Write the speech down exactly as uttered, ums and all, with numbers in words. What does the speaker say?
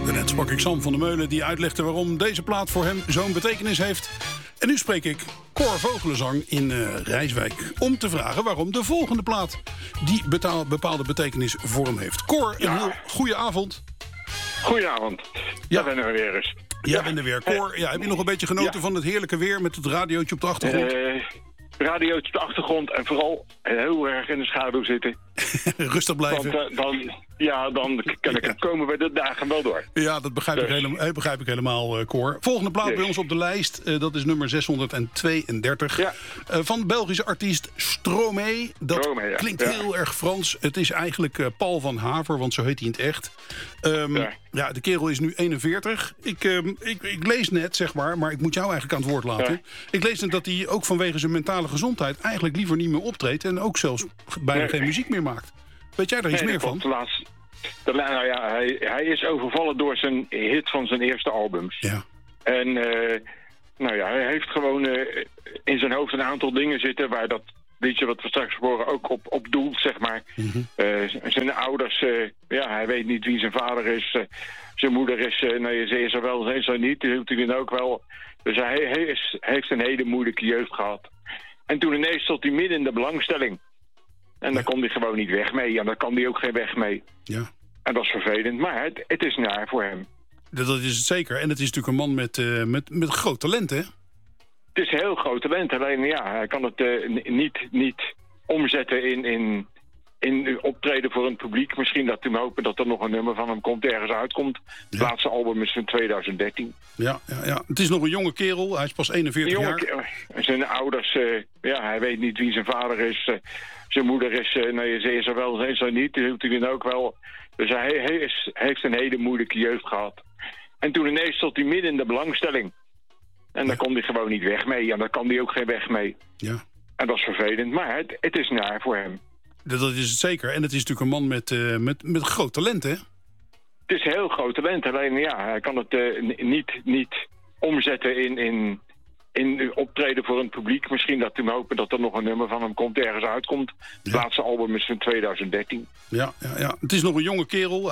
Daarnet sprak ik Sam van der Meulen die uitlegde waarom deze plaat voor hem zo'n betekenis heeft. En nu spreek ik Cor Vogelenzang in uh, Rijswijk om te vragen waarom de volgende plaat die betaal, bepaalde betekenis voor hem heeft. Cor, een Ja. heel goede avond. Goedenavond. Ja. Daar ben ik weer eens. Jij bent er weer. Cor, ja, heb je nog een beetje genoten Ja. van het heerlijke weer met het radiootje op de achtergrond? Uh, radiootje op de achtergrond en vooral heel erg in de schaduw zitten. Rustig blijven. Want uh, dan, ja, dan kan ik Ja. komen we de dagen wel door. Ja, dat begrijp, ik, Dus. helemaal, begrijp ik helemaal, uh, Cor. Volgende plaat Dus. bij ons op de lijst, uh, dat is nummer zeshonderdtweeëndertig. Ja. Uh, van Belgische artiest Stromae. Dat Stromae, ja. klinkt Ja. heel erg Frans. Het is eigenlijk uh, Paul van Haver, want zo heet hij in het echt. Um, ja. Ja. de kerel is nu eenenveertig. Ik, um, ik, ik lees net, zeg maar, maar ik moet jou eigenlijk aan het woord laten. Ja. Ik lees net dat hij ook vanwege zijn mentale gezondheid eigenlijk liever niet meer optreedt en ook zelfs bijna Nee. geen muziek meer maakt. Weet jij daar iets Nee, meer dat van? klopt. Laatst, de, nou ja, hij, hij is overvallen door zijn hit van zijn eerste albums. Ja. En uh, nou ja, hij heeft gewoon uh, in zijn hoofd een aantal dingen zitten waar dat liedje wat we straks horen ook op, op doelt, zeg maar. Mm-hmm. Uh, zijn ouders, uh, ja, hij weet niet wie zijn vader is. Uh, zijn moeder is, uh, nee, ze is er wel, ze is er niet. Die hield hij dan ook wel. Dus hij, hij is, heeft een hele moeilijke jeugd gehad. En toen ineens stond hij midden in de belangstelling. En daar kon hij gewoon niet weg mee. En daar kan hij ook geen weg mee. Ja. En dat is vervelend. Maar het, het is naar voor hem. Dat dat is het zeker. En het is natuurlijk een man met, uh, met, met groot talent, hè? Het is een heel groot talent. Alleen ja, hij kan het uh, n- niet, niet omzetten in, in, in optreden voor een publiek. Misschien dat we hopen dat er nog een nummer van hem komt, ergens uitkomt. Het Ja. laatste album is van twintig dertien. Ja, ja, ja. Het is nog een jonge kerel. Hij is pas eenenveertig Jonge, jaar. ke- zijn ouders, uh, ja, hij weet niet wie zijn vader is. Uh, zijn moeder is, uh, nee, ze is er wel, ze is er niet. Die hield hij dan ook wel. Dus hij, hij is, heeft een hele moeilijke jeugd gehad. En toen ineens stond hij midden in de belangstelling. En daar kon hij gewoon niet weg mee. En daar kan hij ook geen weg mee. Ja. En dat is vervelend. Maar het, het is naar voor hem. Dat, dat is het zeker. En het is natuurlijk een man met, uh, met, met groot talent, hè? Het is een heel groot talent. Alleen ja, hij kan het uh, n- niet, niet omzetten in, in, in optreden voor een publiek. Misschien dat we hopen dat er nog een nummer van hem komt, ergens uitkomt. Het Ja. laatste album is van twintig dertien. Ja, ja, ja. Het is nog een jonge kerel.